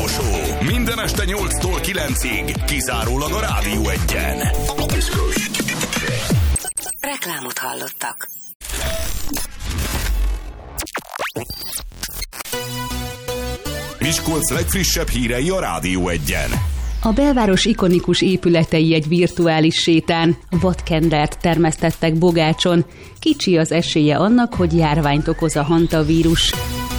Radio Show. Minden este 8-tól 9-ig. Kizárólag a Rádió Egyen. Reklámot hallottak. Miskolc legfrissebb hírei a Rádió Egyen. A belváros ikonikus épületei egy virtuális sétán. Vadkendert termesztettek Bogácson. Kicsi az esélye annak, hogy járványt okoz a hantavírus.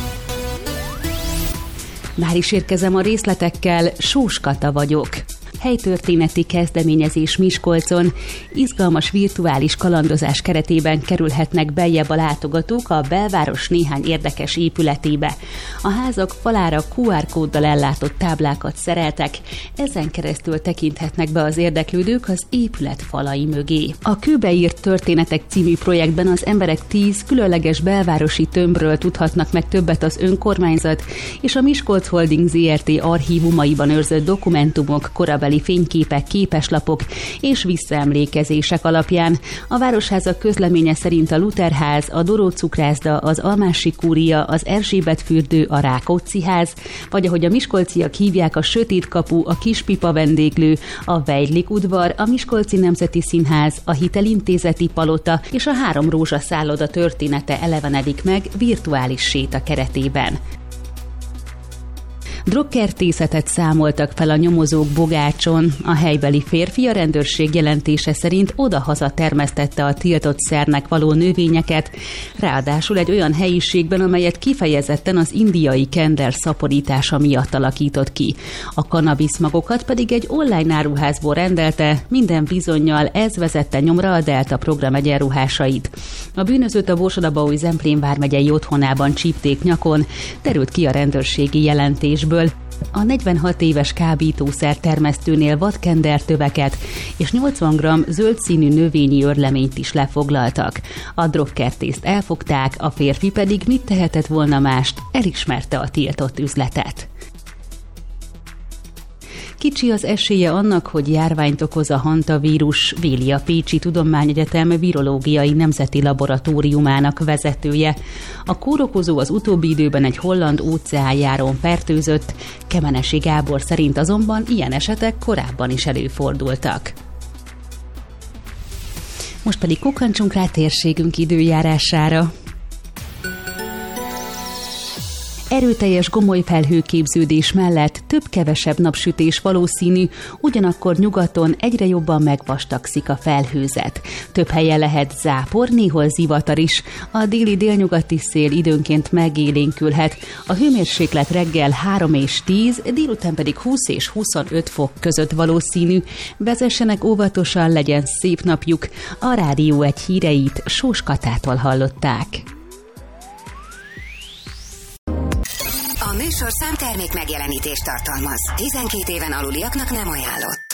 Már is érkezem a részletekkel, Sós Kata vagyok. Helytörténeti kezdeményezés Miskolcon. Izgalmas virtuális kalandozás keretében kerülhetnek beljebb a látogatók a belváros néhány érdekes épületébe. A házak falára QR kóddal ellátott táblákat szereltek, ezen keresztül tekinthetnek be az érdeklődők az épület falai mögé. A Kőbeírt történetek című projektben az emberek 10 különleges belvárosi tömbről tudhatnak meg többet az önkormányzat és a Miskolc Holding Zrt. Archívumaiban őrzött dokumentumok, korabeli fényképek, képeslapok és visszaemlékezések alapján. A Városháza közleménye szerint a Luther-ház, a Doró cukrászda, az Almási kúria, az Erzsébet-fürdő, a Rákóczi-ház, vagy ahogy a miskolciak hívják, a Sötét kapu, a Kispipa vendéglő, a Weidlich udvar, a Miskolci Nemzeti Színház, a Hitelintézeti palota és a 3 rózsaszálloda története elevenedik meg virtuális séta keretében. Drogkertészetet számoltak fel a nyomozók Bogácson. A helybeli férfi a rendőrség jelentése szerint odahaza termesztette a tiltott szernek való növényeket, ráadásul egy olyan helyiségben, amelyet kifejezetten az indiai kender szaporítása miatt alakított ki. A kannabiszmagokat pedig egy online áruházból rendelte, minden bizonnyal ez vezette nyomra a Delta program egyenruhásait. A bűnözőt a Borsod-Abaúj Zemplén vármegyei otthonában csípték nyakon, derült ki a rendőrségi jelentésből. A 46 éves kábítószer termesztőnél vadkendertöveket és 80 g zöld színű növényi örleményt is lefoglaltak. A drogkertészt elfogták, a férfi pedig mit tehetett volna mást, elismerte a tiltott üzletet. Kicsi az esélye annak, hogy járványt okoz a hantavírus, véli a Pécsi Tudományegyetem virológiai nemzeti laboratóriumának vezetője. A kórokozó az utóbbi időben egy holland óceánjáron fertőzött, Kemenesi Gábor szerint azonban ilyen esetek korábban is előfordultak. Most pedig kukkantsunk rá térségünk időjárására. Erőteljes gomoly felhőképződés mellett több-kevesebb napsütés valószínű, ugyanakkor nyugaton egyre jobban megvastagszik a felhőzet. Több helyen lehet zápor, néhol zivatar is. A déli-délnyugati szél időnként megélénkülhet. A hőmérséklet reggel 3 és 10, délután pedig 20 és 25 fok között valószínű. Vezessenek óvatosan, legyen szép napjuk. A Rádió Egy híreit Sós Katától hallották. A műsorszám termék megjelenítést tartalmaz. 12 éven aluliaknak nem ajánlott.